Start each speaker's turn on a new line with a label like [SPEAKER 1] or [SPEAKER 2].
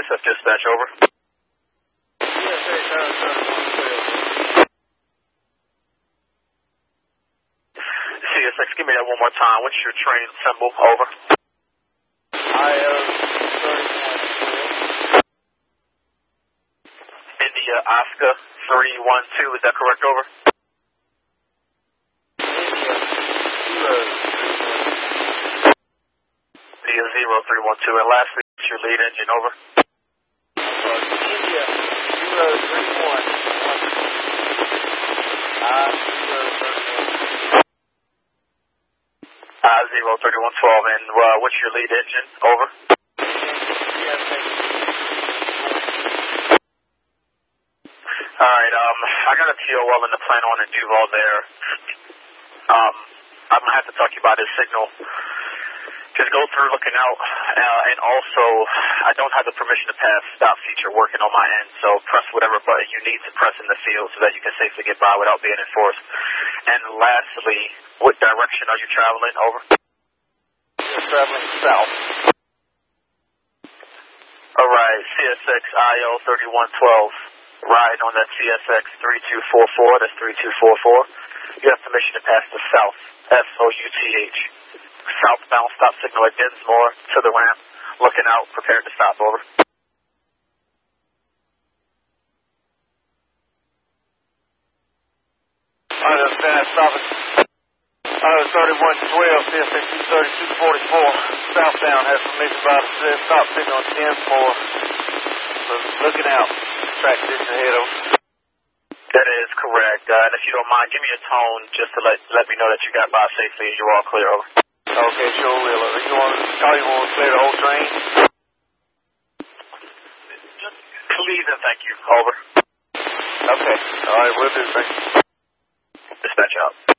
[SPEAKER 1] CSF dispatch, over. CSX, give me that one more time. What's your train symbol, over? India Oscar 312, is that correct, over? India 0312, and lastly, what's your lead engine, over?
[SPEAKER 2] India
[SPEAKER 1] 03112, and what's your lead engine, over? Alright, I got a TOL in the plant on in Duval there. I'm gonna have to talk to you about his signal. Just go through looking out, and also, I don't have the permission to pass stop feature working on my end, so press whatever button you need to press in the field so that you can safely get by without being enforced. And lastly, what direction are you traveling, over?
[SPEAKER 2] We're traveling south.
[SPEAKER 1] Alright, CSX IO 3112, riding on that CSX 3244, that's 3244. You have permission to pass the south, SOUTH. Southbound stop signal at Dinsmore to the ramp. Looking out, prepared to stop, over.
[SPEAKER 2] I understand, stop it. 3112, CSX 3244, southbound, has permission by the stop signal at Dinsmore. So looking out, track position ahead, over.
[SPEAKER 1] That is correct, and if you don't mind, give me a tone just to let me know that you got by safely as you're all clear, over.
[SPEAKER 2] Okay, sure will. You want to clear the whole train?
[SPEAKER 1] Please and thank you, over.
[SPEAKER 2] Okay, all right, we'll do, thank you.
[SPEAKER 1] Dispatch out.